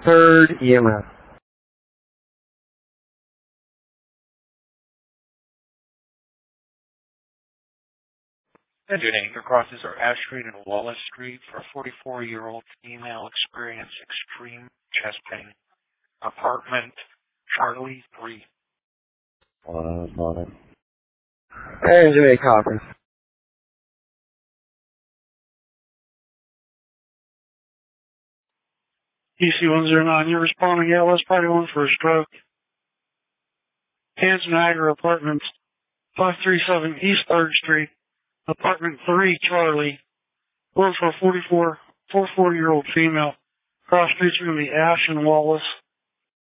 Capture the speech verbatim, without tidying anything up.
third E M S. Ending crosses are Ash Street and Wallace Street for a forty-four-year-old female experiencing extreme chest pain. Apartment Charlie three. Uh, got it. And Jimmy Conference. E C one zero nine, you're responding. Yeah, let's probably one for a stroke. Kansas Niagara Apartments, five three seven East third Street, Apartment three, Charlie. One for a forty-four, forty-four-year-old female. Cross streets are going to be Ash and Wallace.